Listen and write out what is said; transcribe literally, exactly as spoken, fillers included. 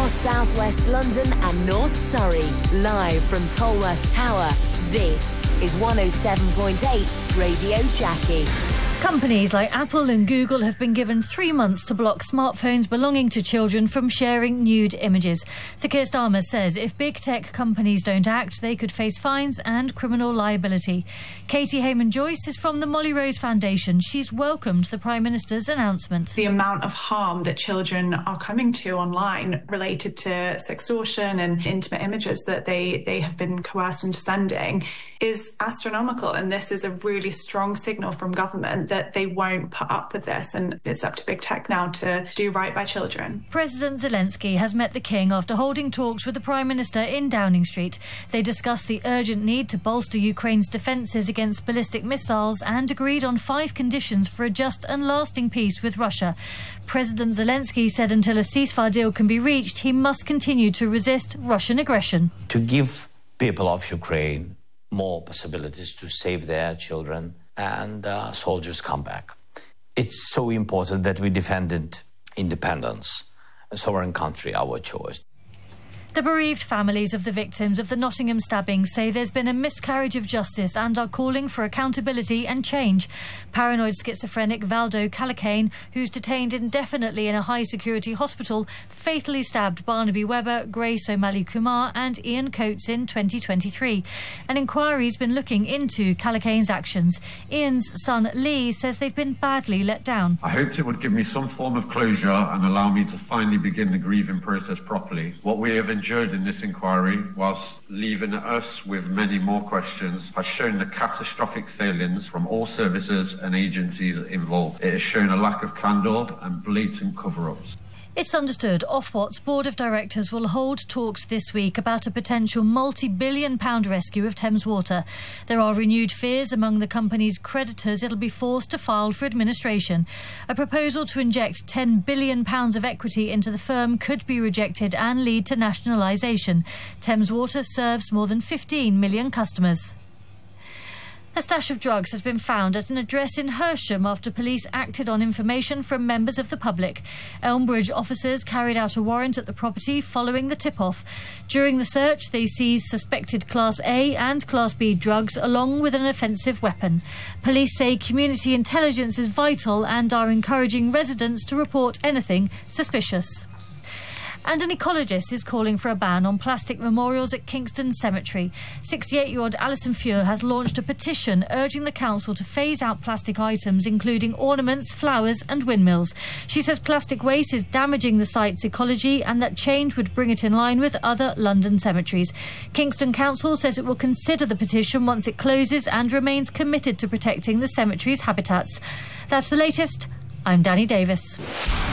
across southwest London and North Surrey. Live from Tolworth Tower, this is one oh seven point eight Radio Jackie. Companies like Apple and Google have been given three months to block smartphones belonging to children from sharing nude images. Sir Keir Starmer says if big tech companies don't act, they could face fines and criminal liability. Katie Hayman-Joyce is from the Molly Rose Foundation. She's welcomed the Prime Minister's announcement. The amount of harm that children are coming to online related to sextortion and intimate images that they, they have been coerced into sending is astronomical, and this is a really strong signal from government that they won't put up with this, and it's up to big tech now to do right by children. President Zelensky has met the King after holding talks with the Prime Minister in Downing Street. They discussed the urgent need to bolster Ukraine's defences against ballistic missiles and agreed on five conditions for a just and lasting peace with Russia. President Zelensky said until a ceasefire deal can be reached, he must continue to resist Russian aggression. To give people of Ukraine more possibilities to save their children and uh, soldiers come back. It's so important that we defended independence, a sovereign country, our choice. The bereaved families of the victims of the Nottingham stabbings say there's been a miscarriage of justice and are calling for accountability and change. Paranoid schizophrenic Valdo Calacane, who's detained indefinitely in a high-security hospital, fatally stabbed Barnaby Webber, Grace O'Malley Kumar and Ian Coates in twenty twenty-three. An inquiry's been looking into Calacane's actions. Ian's son Lee says they've been badly let down. I hoped it would give me some form of closure and allow me to finally begin the grieving process properly. What we have enjoyed in this inquiry, whilst leaving us with many more questions, has shown the catastrophic failings from all services and agencies involved. It has shown a lack of candour and blatant cover-ups. It's understood Ofwat's Board of Directors will hold talks this week about a potential multi-billion pound rescue of Thames Water. There are renewed fears among the company's creditors it'll be forced to file for administration. A proposal to inject ten billion pounds of equity into the firm could be rejected and lead to nationalisation. Thames Water serves more than fifteen million customers. A stash of drugs has been found at an address in Hersham after police acted on information from members of the public. Elmbridge officers carried out a warrant at the property following the tip-off. During the search, they seized suspected Class A and Class B drugs along with an offensive weapon. Police say community intelligence is vital and are encouraging residents to report anything suspicious. And an ecologist is calling for a ban on plastic memorials at Kingston Cemetery. sixty-eight-year-old Alison Fure has launched a petition urging the council to phase out plastic items, including ornaments, flowers and windmills. She says plastic waste is damaging the site's ecology and that change would bring it in line with other London cemeteries. Kingston Council says it will consider the petition once it closes and remains committed to protecting the cemetery's habitats. That's the latest. I'm Danny Davis.